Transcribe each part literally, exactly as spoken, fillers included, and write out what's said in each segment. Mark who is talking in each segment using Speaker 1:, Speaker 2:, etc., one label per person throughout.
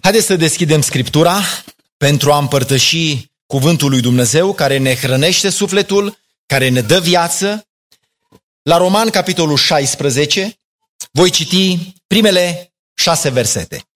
Speaker 1: Haideți să deschidem Scriptura pentru a împărtăși cuvântul lui Dumnezeu care ne hrănește sufletul, care ne dă viață. La Roman, capitolul șaisprezece, voi citi primele șase versete.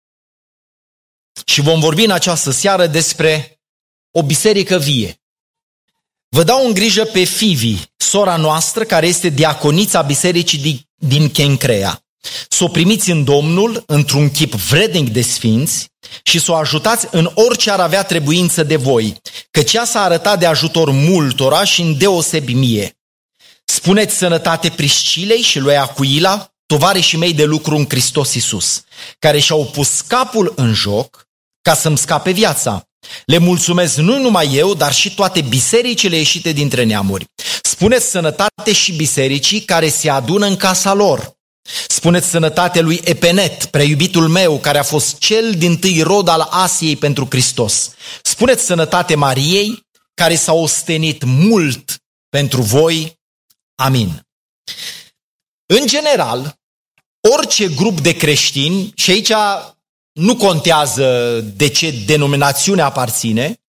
Speaker 1: Și vom vorbi în această seară despre o biserică vie. Vă dau în grijă pe Fivi, sora noastră, care este diaconița bisericii din Kencrea. Să o primiți în Domnul într-un chip vrednic de sfinți și să o ajutați în orice ar avea trebuință de voi, căci ea s-a arătat de ajutor multora și îndeosebi mie. Spuneți sănătate Priscilei și lui Acuila, tovarășii mei de lucru în Hristos Iisus, care și-au pus capul în joc ca să-mi scape viața. Le mulțumesc nu numai eu, dar și toate bisericile ieșite dintre neamuri. Spuneți sănătate și bisericii care se adună în casa lor. Spuneți sănătate lui Epenet, preiubitul meu, care a fost cel dintâi rod al Asiei pentru Hristos. Spuneți sănătate Mariei, care s-a ostenit mult pentru voi. Amin. În general, orice grup de creștini, și aici nu contează de ce denominațiune aparține,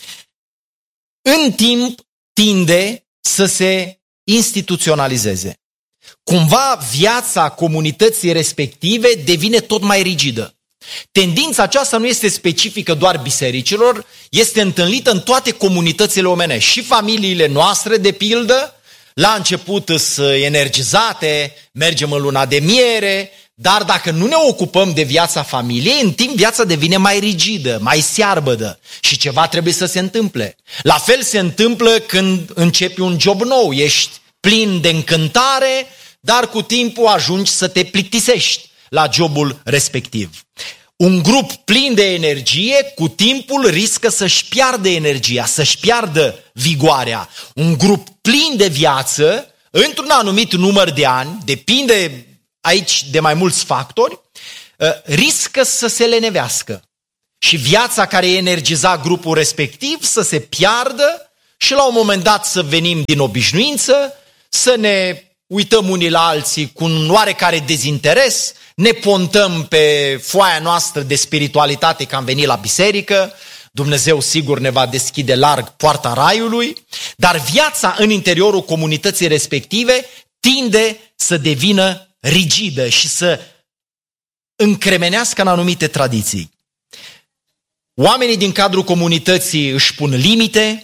Speaker 1: în timp tinde să se instituționalizeze. Cumva viața comunității respective devine tot mai rigidă. Tendința aceasta nu este specifică doar bisericilor, este întâlnită în toate comunitățile omenești. Și familiile noastre, de pildă, la început sunt energizate, mergem în luna de miere, dar dacă nu ne ocupăm de viața familiei, în timp viața devine mai rigidă, mai searbădă și ceva trebuie să se întâmple. La fel se întâmplă când începi un job nou, ești plin de încântare, dar cu timpul ajungi să te plictisești la jobul respectiv. Un grup plin de energie, cu timpul riscă să-și piardă energia, să-și piardă vigoarea. Un grup plin de viață, într-un anumit număr de ani, depinde aici de mai mulți factori, riscă să se lenevească. Și viața care energiza grupul respectiv să se piardă și la un moment dat să venim din obișnuință, să ne uităm unii la alții cu un oarecare dezinteres, ne pontăm pe foaia noastră de spiritualitate că am venit la biserică, Dumnezeu sigur ne va deschide larg poarta raiului, dar viața în interiorul comunității respective tinde să devină rigidă și să încremenească în anumite tradiții. Oamenii din cadrul comunității își pun limite,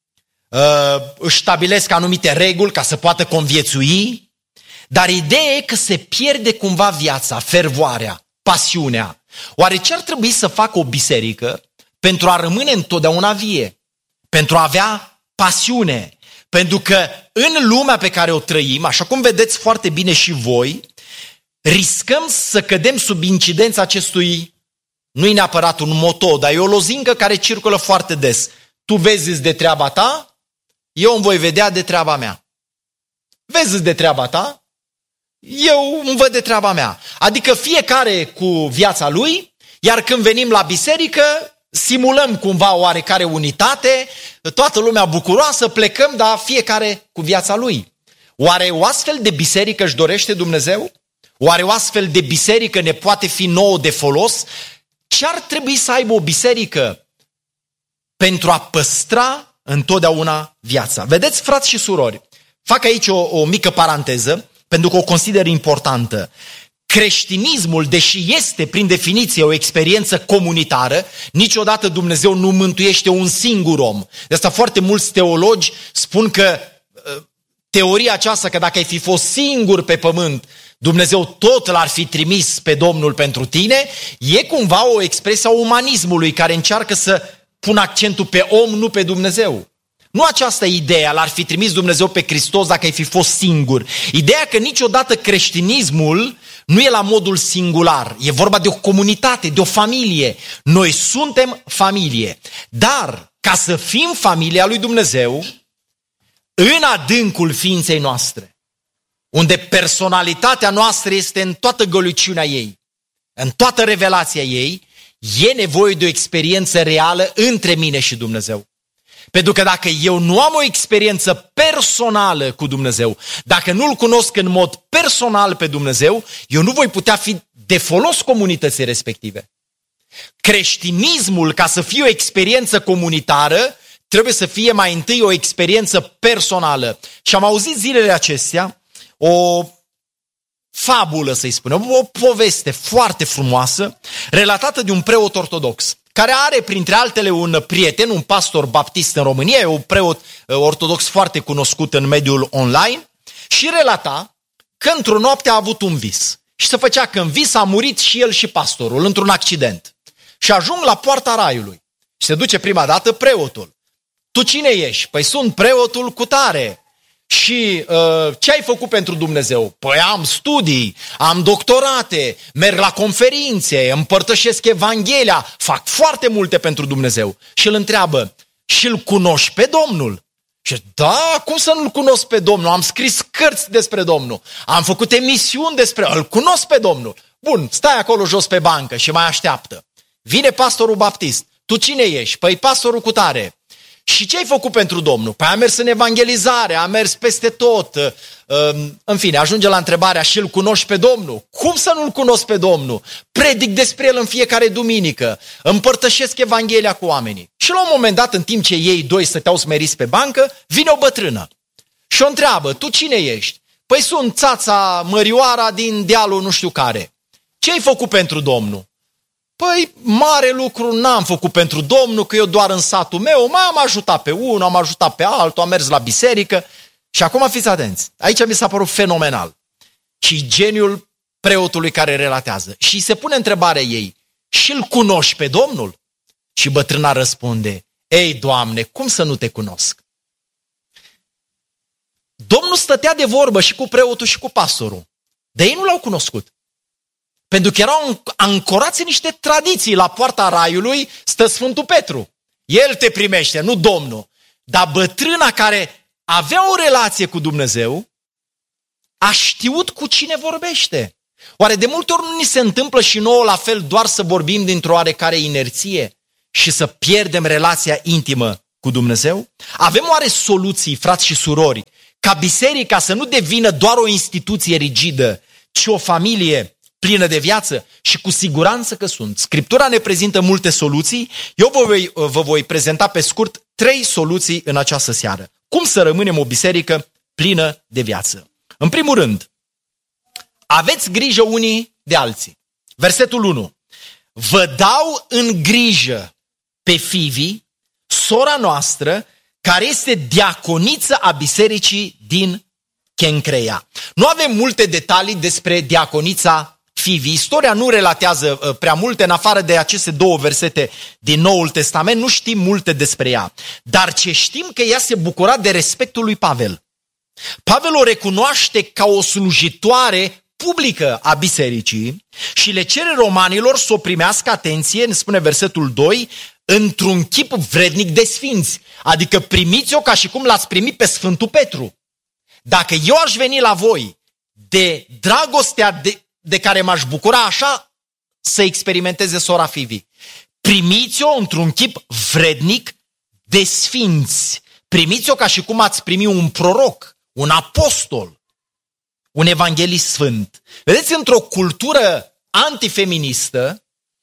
Speaker 1: își stabilesc anumite reguli ca să poată conviețui, dar ideea e că se pierde cumva viața, fervoarea, pasiunea. Oare ce ar trebui să facă o biserică pentru a rămâne întotdeauna vie? Pentru a avea pasiune? Pentru că în lumea pe care o trăim, așa cum vedeți foarte bine și voi, riscăm să cădem sub incidența acestui, nu e neapărat un moto, dar e o lozincă care circulă foarte des. Tu vezi de treaba ta, eu îmi voi vedea de treaba mea. Vezi de treaba ta, eu îmi văd de treaba mea. Adică fiecare cu viața lui, iar când venim la biserică, simulăm cumva oarecare unitate, toată lumea bucuroasă, plecăm, dar fiecare cu viața lui. Oare o astfel de biserică își dorește Dumnezeu? Oare o astfel de biserică ne poate fi nouă de folos? Ce ar trebui să aibă o biserică pentru a păstra întotdeauna viața? Vedeți, frați și surori, fac aici o, o mică paranteză, pentru că o consider importantă. Creștinismul, deși este prin definiție o experiență comunitară, niciodată Dumnezeu nu mântuiește un singur om. De asta foarte mulți teologi spun că teoria aceasta că dacă ai fi fost singur pe pământ, Dumnezeu tot l-ar fi trimis pe Domnul pentru tine, e cumva o expresie a umanismului care încearcă să pună accentul pe om, nu pe Dumnezeu. Nu această idee, l-ar fi trimis Dumnezeu pe Hristos dacă ai fi fost singur. Ideea că niciodată creștinismul nu e la modul singular. E vorba de o comunitate, de o familie. Noi suntem familie. Dar ca să fim familia lui Dumnezeu, în adâncul ființei noastre, unde personalitatea noastră este în toată găluciunea ei, în toată revelația ei, e nevoie de o experiență reală între mine și Dumnezeu. Pentru că dacă eu nu am o experiență personală cu Dumnezeu, dacă nu-L cunosc în mod personal pe Dumnezeu, eu nu voi putea fi de folos comunității respective. Creștinismul, ca să fie o experiență comunitară, trebuie să fie mai întâi o experiență personală. Și am auzit zilele acestea o fabulă, să-i spunem, o poveste foarte frumoasă, relatată de un preot ortodox, care are, printre altele, un prieten, un pastor baptist în România, e un preot ortodox foarte cunoscut în mediul online, și relata că într-o noapte a avut un vis. Și se făcea că în vis a murit și el și pastorul într-un accident. Și ajung la poarta raiului. Și se duce prima dată preotul. Tu cine ești? Păi sunt preotul cutare. Și uh, ce ai făcut pentru Dumnezeu? Păi am studii, am doctorate, merg la conferințe, împărtășesc Evanghelia, fac foarte multe pentru Dumnezeu. Și îl întreabă, și îl cunoști pe Domnul? Și da, cum să nu-l cunosc pe Domnul? Am scris cărți despre Domnul, am făcut emisiuni despre, îl cunosc pe Domnul. Bun, stai acolo jos pe bancă și mai așteaptă. Vine pastorul baptist. Tu cine ești? Păi pastorul cutare. Și ce ai făcut pentru Domnul? Păi a mers în evangelizare, a mers peste tot. În fine, ajunge la întrebarea, și îl cunoști pe Domnul? Cum să nu-l cunosc pe Domnul? Predic despre el în fiecare duminică, împărtășesc Evanghelia cu oamenii. Și la un moment dat, în timp ce ei doi stăteau smeriți pe bancă, vine o bătrână și o întreabă, tu cine ești? Păi sunt țața Mărioara din dealul nu știu care. Ce ai făcut pentru Domnul? Păi, mare lucru n-am făcut pentru Domnul, că eu doar în satul meu m-am ajutat pe unul, am ajutat pe altul, am mers la biserică. Și acum fiți atenți, aici mi s-a părut fenomenal. Și geniul preotului care relatează. Și se pune întrebarea ei, și îl cunoști pe Domnul? Și bătrâna răspunde, ei, Doamne, cum să nu te cunosc? Domnul stătea de vorbă și cu preotul și cu pastorul, dar ei nu l-au cunoscut. Pentru că erau ancorați în niște tradiții. La poarta raiului stă Sfântul Petru. El te primește, nu Domnul. Dar bătrâna care avea o relație cu Dumnezeu a știut cu cine vorbește. Oare de multe ori nu ni se întâmplă și nouă la fel doar să vorbim dintr-o oarecare inerție și să pierdem relația intimă cu Dumnezeu? Avem oare soluții, frați și surori, ca biserica să nu devină doar o instituție rigidă, ci o familie plină de viață? Și cu siguranță că sunt. Scriptura ne prezintă multe soluții. Eu vă voi, vă voi prezenta pe scurt trei soluții în această seară. Cum să rămânem o biserică plină de viață? În primul rând, aveți grijă unii de alții. Versetul unu. Vă dau în grijă pe Fivi, sora noastră, care este diaconiță a bisericii din Kencrea. Nu avem multe detalii despre diaconița Fivi. Istoria nu relatează uh, prea multe, în afară de aceste două versete din Noul Testament, nu știm multe despre ea. Dar ce știm că ea se bucura de respectul lui Pavel. Pavel o recunoaște ca o slujitoare publică a bisericii și le cere romanilor să o primească, atenție, ne spune versetul doi, într-un chip vrednic de sfinți. Adică primiți-o ca și cum l-ați primit pe Sfântul Petru. Dacă eu aș veni la voi de dragostea de de care m-aș bucura, așa să experimenteze sora Fivi. Primiți-o într-un chip vrednic de sfinți. Primiți-o ca și cum ați primi un proroc, un apostol, un evanghelist sfânt. Vedeți, într-o cultură antifeministă,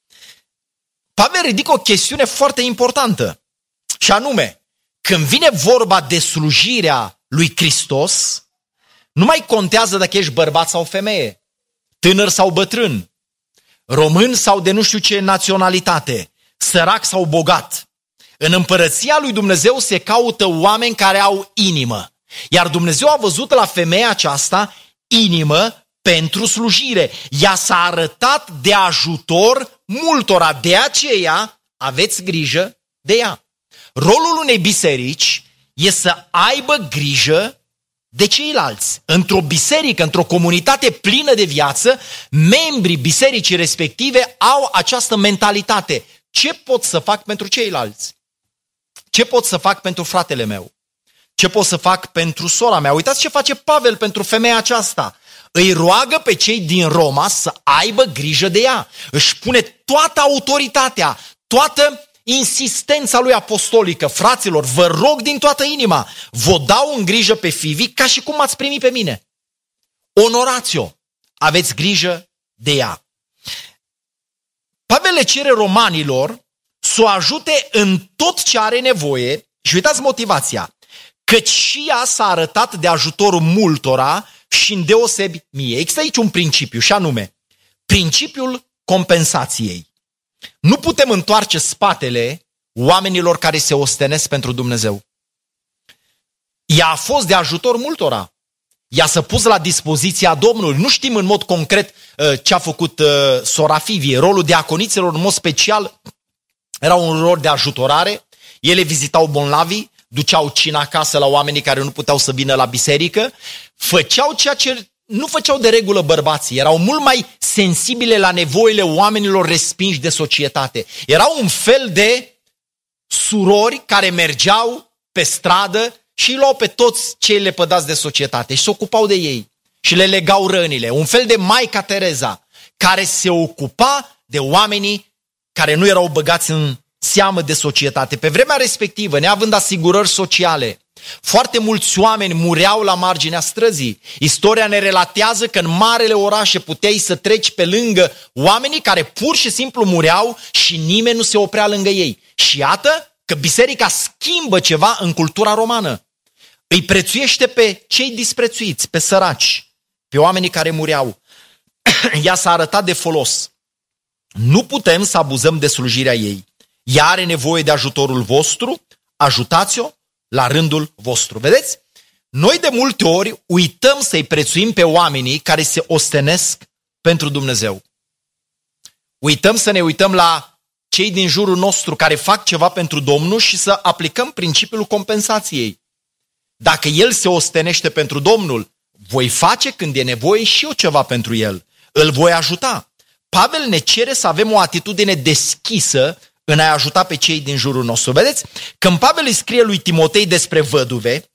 Speaker 1: Pavel ridică o chestiune foarte importantă. Și anume, când vine vorba de slujirea lui Hristos, nu mai contează dacă ești bărbat sau femeie, tânăr sau bătrân, român sau de nu știu ce naționalitate, sărac sau bogat. În împărăția lui Dumnezeu se caută oameni care au inimă. Iar Dumnezeu a văzut la femeia aceasta inimă pentru slujire. Ea s-a arătat de ajutor multora, de aceea aveți grijă de ea. Rolul unei biserici e să aibă grijă de ceilalți. Într-o biserică, într-o comunitate plină de viață, membrii bisericii respective au această mentalitate. Ce pot să fac pentru ceilalți? Ce pot să fac pentru fratele meu? Ce pot să fac pentru sora mea? Uitați ce face Pavel pentru femeia aceasta. Îi roagă pe cei din Roma să aibă grijă de ea. Își pune toată autoritatea, toată insistența lui apostolică. Fraților, vă rog din toată inima, vă dau în grijă pe Fivi ca și cum ați primit pe mine. Onorați-o, aveți grijă de ea. Pavel le cere romanilor să o ajute în tot ce are nevoie și uitați motivația, căci și ea s-a arătat de ajutorul multora și îndeosebi mie. Există aici un principiu și anume, principiul compensației. Nu putem întoarce spatele oamenilor care se ostenesc pentru Dumnezeu. Ea a fost de ajutor multora. Ea s-a pus la dispoziția Domnului. Nu știm în mod concret uh, ce a făcut uh, sora Fivie. Rolul diaconițelor, în mod special, era un rol de ajutorare. Ele vizitau bolnavii, duceau cina acasă la oamenii care nu puteau să vină la biserică, făceau ceea ce nu făceau de regulă bărbații. Erau mult mai sensibile la nevoile oamenilor respinși de societate. Erau un fel de surori care mergeau pe stradă și îi luau pe toți cei lepădați de societate și se ocupau de ei și le legau rănile. Un fel de Maica Tereza care se ocupa de oamenii care nu erau băgați în seamă de societate. Pe vremea respectivă, neavând asigurări sociale, foarte mulți oameni mureau la marginea străzii. Istoria ne relatează că în marele orașe puteai să treci pe lângă oamenii care pur și simplu mureau și nimeni nu se oprea lângă ei. Și iată că biserica schimbă ceva în cultura romană. Îi prețuiește pe cei disprețuiți, pe săraci, pe oamenii care mureau. Ea s-a arătat de folos. Nu putem să abuzăm de slujirea ei. Ea are nevoie de ajutorul vostru, ajutați-o la rândul vostru. Vedeți? Noi de multe ori uităm să-i prețuim pe oamenii care se ostenesc pentru Dumnezeu. Uităm să ne uităm la cei din jurul nostru care fac ceva pentru Domnul și să aplicăm principiul compensației. Dacă el se ostenește pentru Domnul, voi face când e nevoie și eu ceva pentru el. Îl voi ajuta. Pavel ne cere să avem o atitudine deschisă în a ajuta pe cei din jurul nostru. Vedeți? Când Pavel îi scrie lui Timotei despre văduve,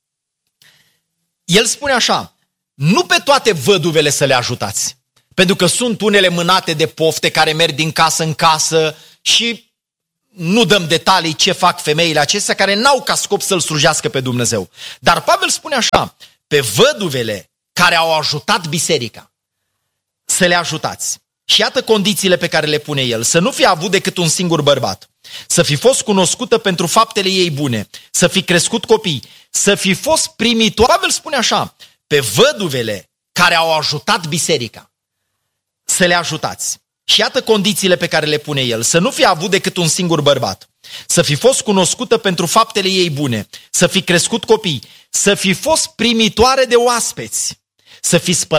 Speaker 1: el spune așa, nu pe toate văduvele să le ajutați, pentru că sunt unele mânate de pofte care merg din casă în casă și nu dăm detalii ce fac femeile acestea care n-au ca scop să-L slujească pe Dumnezeu. Dar Pavel spune așa, pe văduvele care au ajutat biserica, să le ajutați. Și iată condițiile pe care le pune el. Să nu fi avut decât un singur bărbat, să fi fost cunoscută pentru faptele ei bune, să fi crescut copii, să fi fost primitor. Pavel spune așa, pe văduvele care au ajutat biserica, să le ajutați. Și iată condițiile pe care le pune el. Să nu fi avut decât un singur bărbat, să fi fost cunoscută pentru faptele ei bune, să fi crescut copii, să fi fost primitoare de oaspeți, să fi spălat